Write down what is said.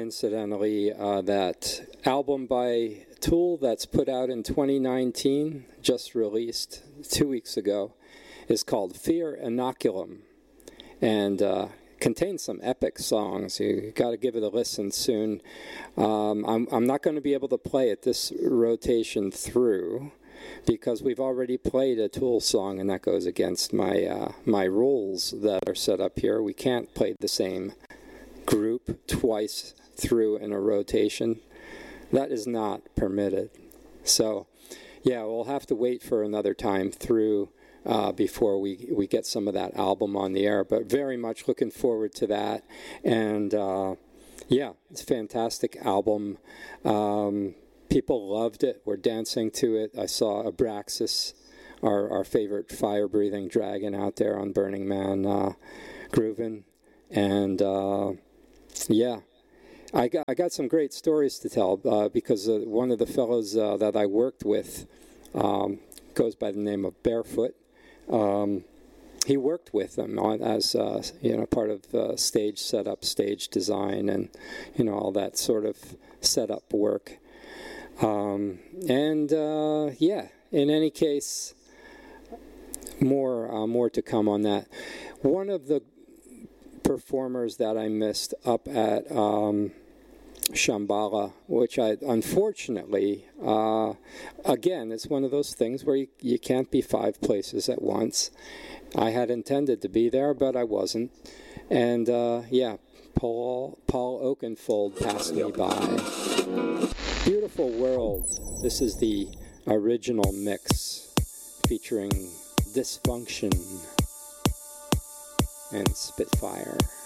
coincidentally, that album by Tool that's put out in 2019, just released 2 weeks ago, is called Fear Inoculum, and contains some epic songs. You got to give it a listen soon. I'm not going to be able to play it this rotation through because we've already played a Tool song, and that goes against my rules that are set up here. We can't play the same group twice through in a rotation. That is not permitted. So, yeah, we'll have to wait for another time through before we get some of that album on the air. But very much looking forward to that. And, yeah, it's a fantastic album. People loved it. We're dancing to it. I saw Abraxas, our favorite fire-breathing dragon out there on Burning Man, grooving. And, yeah, I got some great stories to tell because one of the fellows that I worked with goes by the name of Barefoot. He worked with them as part of stage setup, stage design, and all that sort of setup work. Yeah. In any case, more to come on that. One of the performers that I missed up at Shambhala, which I unfortunately, again, it's one of those things where you can't be 5 places at once. I had intended to be there, but I wasn't. And yeah, Paul Oakenfold passed me by. Beautiful World. This is the original mix featuring Dysfunction and Spitfire.